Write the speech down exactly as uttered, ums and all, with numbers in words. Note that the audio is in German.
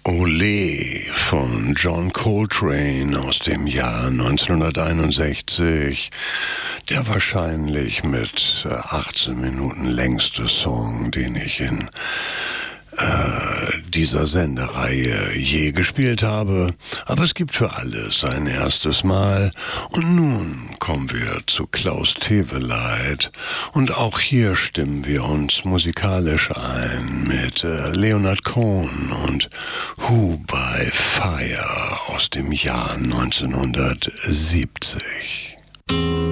Ole von John Coltrane aus dem Jahr neunzehnhunderteinundsechzig, der wahrscheinlich mit achtzehn Minuten längste Song, den ich in äh, dieser Sendereihe je gespielt habe. Aber es gibt für alles ein erstes Mal. Und nun kommen wir zu Klaus Teweleit. Und auch hier stimmen wir uns musikalisch ein mit äh, Leonard Cohen und Who by Fire aus dem Jahr neunzehnhundertsiebzig.